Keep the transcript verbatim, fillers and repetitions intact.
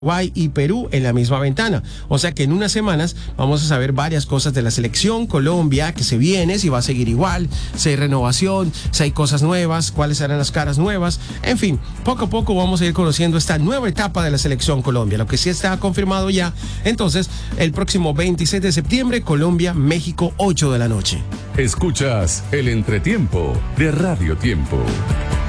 Uruguay y Perú en la misma ventana. O sea que en unas semanas vamos a saber varias cosas de la selección Colombia que se viene, si va a seguir igual, si hay renovación, si hay cosas nuevas, cuáles serán las caras nuevas. En fin, poco a poco vamos a ir conociendo esta nueva etapa de la selección Colombia. Lo que sí está confirmado ya, entonces, el próximo veintiséis de septiembre, Colombia, México, ocho de la noche. Escuchas El Entretiempo de Radio Tiempo.